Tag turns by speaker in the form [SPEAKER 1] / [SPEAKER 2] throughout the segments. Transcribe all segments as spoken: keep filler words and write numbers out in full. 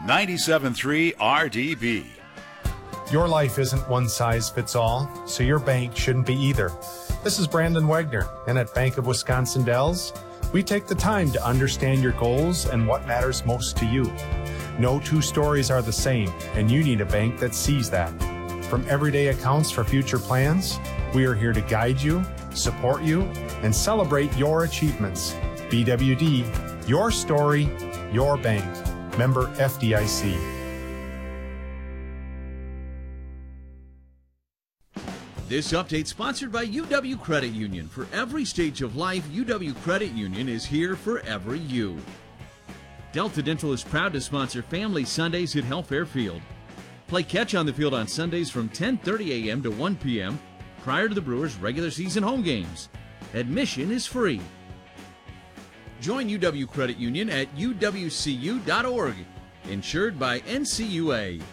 [SPEAKER 1] ninety-seven point three R D B.
[SPEAKER 2] Your life isn't one size fits all, so your bank shouldn't be either. This is Brandon Wagner, and at Bank of Wisconsin Dells, we take the time to understand your goals and what matters most to you. No two stories are the same, and you need a bank that sees that. From everyday accounts for future plans, we are here to guide you, support you, and celebrate your achievements. B W D, your story, your bank. Member F D I C.
[SPEAKER 3] This update sponsored by U W Credit Union. For every stage of life, U W Credit Union is here for every you. Delta Dental is proud to sponsor Family Sundays at Helfaer Field. Play catch on the field on Sundays from ten thirty a m to one p m prior to the Brewers' regular season home games. Admission is free. Join U W Credit Union at U W C U dot org. Insured by N C U A.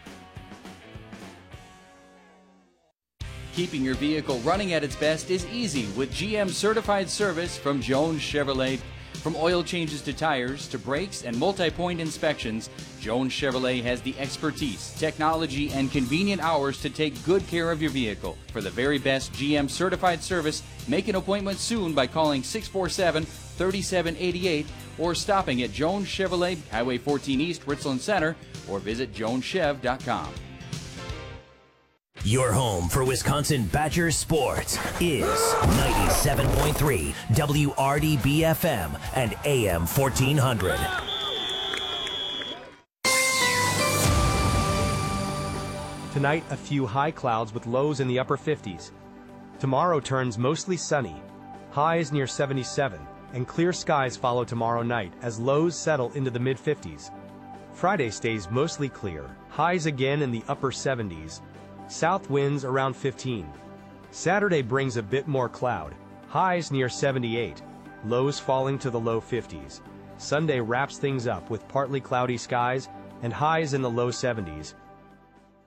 [SPEAKER 4] Keeping your vehicle running at its best is easy with G M certified service from Jones Chevrolet. From oil changes to tires to brakes and multi-point inspections, Jones Chevrolet has the expertise, technology, and convenient hours to take good care of your vehicle. For the very best G M certified service, make an appointment soon by calling six four seven, three seven eight eight or stopping at Jones Chevrolet, Highway fourteen East, Richland Center, or visit jones chev dot com.
[SPEAKER 5] Your home for Wisconsin Badgers sports is ninety-seven point three W R D B F M and A M fourteen hundred.
[SPEAKER 6] Tonight, a few high clouds with lows in the upper fifties. Tomorrow turns mostly sunny. Highs near seventy-seven, and clear skies follow tomorrow night as lows settle into the mid fifties. Friday stays mostly clear. Highs again in the upper seventies. South winds around fifteen. Saturday brings a bit more cloud. Highs near seventy-eight. Lows falling to the low fifties. Sunday wraps things up with partly cloudy skies and highs in the low seventies.